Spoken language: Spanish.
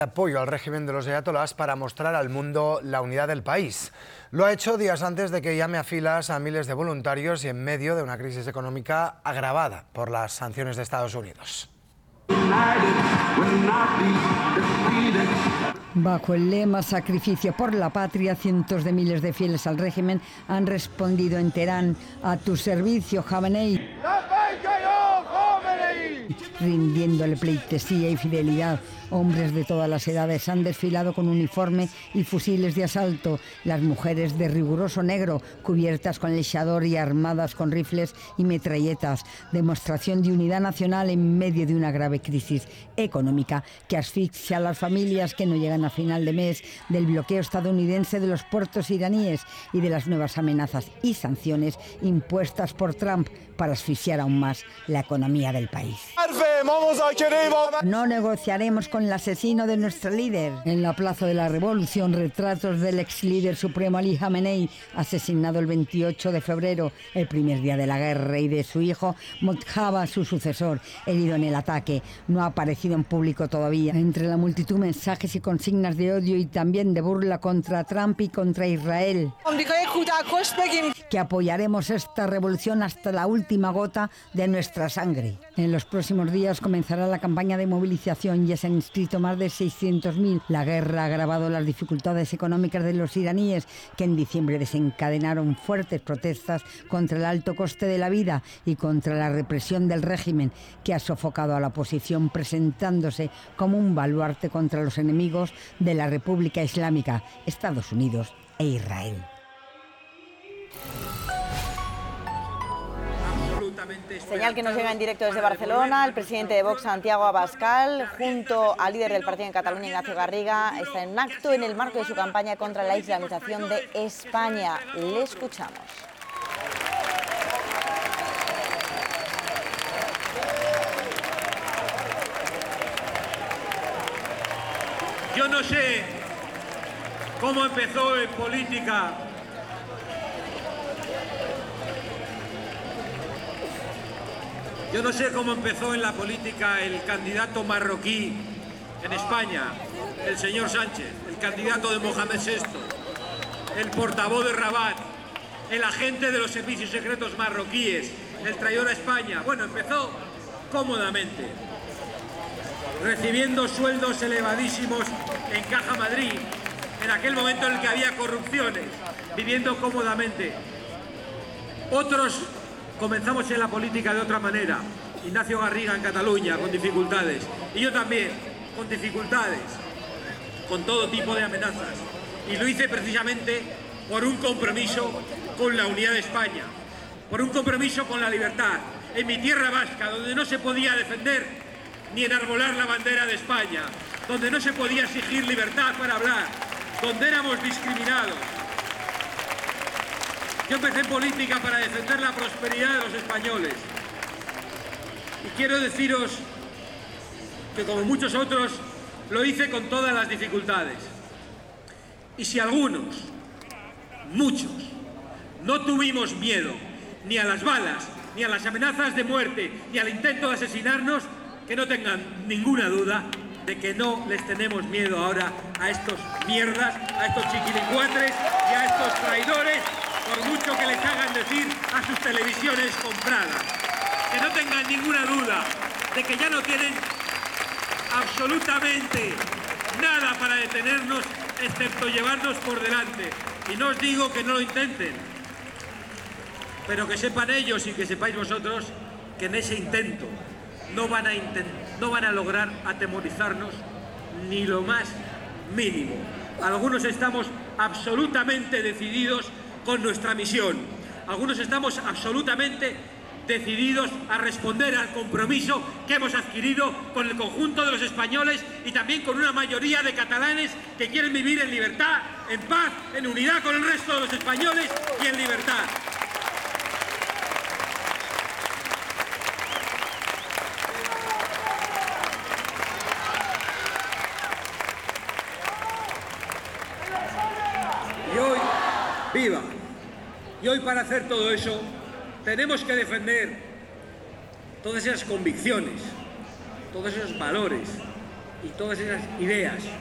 Apoyo al régimen de los ayatolás para mostrar al mundo la unidad del país. Lo ha hecho días antes de que llame a filas a miles de voluntarios y en medio de una crisis económica agravada por las sanciones de Estados Unidos. Bajo el lema Sacrificio por la patria, cientos de miles de fieles al régimen han respondido en Teherán: a tu servicio, Jamenei, rindiéndole pleitesía y fidelidad. Hombres de todas las edades han desfilado con uniforme y fusiles de asalto. Las mujeres de riguroso negro, cubiertas con el chador y armadas con rifles y metralletas. Demostración de unidad nacional en medio de una grave crisis económica que asfixia a las familias que no llegan a final de mes, del bloqueo estadounidense de los puertos iraníes y de las nuevas amenazas y sanciones impuestas por Trump para asfixiar aún más la economía del país. No negociaremos con el asesino de nuestro líder. En la Plaza de la Revolución, retratos del ex líder supremo Ali Jamenei, asesinado el 28 de febrero, el primer día de la guerra, y de su hijo Mojtaba, su sucesor, herido en el ataque. No ha aparecido en público todavía. Entre la multitud, mensajes y consignas de odio y también de burla contra Trump y contra Israel. Que apoyaremos esta revolución hasta la última gota de nuestra sangre. En los próximos días comenzará la campaña de movilización. Ya se han inscrito más de 600.000. La guerra ha agravado las dificultades económicas de los iraníes, que en diciembre desencadenaron fuertes protestas contra el alto coste de la vida y contra la represión del régimen, que ha sofocado a la oposición, presentándose como un baluarte contra los enemigos de la República Islámica, Estados Unidos e Israel. Señal que nos llega en directo desde Barcelona. El presidente de Vox, Santiago Abascal, junto al líder del partido en Cataluña, Ignacio Garriga, está en un acto en el marco de su campaña contra la islamización de España. Le escuchamos. Yo no sé cómo empezó en política Yo no sé cómo empezó en la política el candidato marroquí en España, el señor Sánchez, el candidato de Mohamed VI, el portavoz de Rabat, el agente de los servicios secretos marroquíes, el traidor a España. Bueno, empezó cómodamente, recibiendo sueldos elevadísimos en Caja Madrid, en aquel momento en el que había corrupciones, viviendo cómodamente. Otros comenzamos en la política de otra manera. Ignacio Garriga en Cataluña, con dificultades. Y yo también, con dificultades, con todo tipo de amenazas. Y lo hice precisamente por un compromiso con la unidad de España, por un compromiso con la libertad. En mi tierra vasca, donde no se podía defender ni enarbolar la bandera de España, donde no se podía exigir libertad para hablar, donde éramos discriminados. Yo empecé en política para defender la prosperidad de los españoles. Y quiero deciros que, como muchos otros, lo hice con todas las dificultades. Y si algunos, muchos, no tuvimos miedo ni a las balas, ni a las amenazas de muerte, ni al intento de asesinarnos, que no tengan ninguna duda de que no les tenemos miedo ahora a estos mierdas, a estos chiquilicuatres y a estos traidores, por mucho que les hagan decir a sus televisiones compradas. Que no tengan ninguna duda de que ya no tienen absolutamente nada para detenernos, excepto llevarnos por delante. Y no os digo que no lo intenten, pero que sepan ellos y que sepáis vosotros que en ese intento no van a lograr atemorizarnos ni lo más mínimo. Algunos estamos absolutamente decididos con nuestra misión. Algunos estamos absolutamente decididos a responder al compromiso que hemos adquirido con el conjunto de los españoles y también con una mayoría de catalanes que quieren vivir en libertad, en paz, en unidad con el resto de los españoles y en libertad. Y hoy, viva, y hoy para hacer todo eso tenemos que defender todas esas convicciones, todos esos valores, y todas esas ideas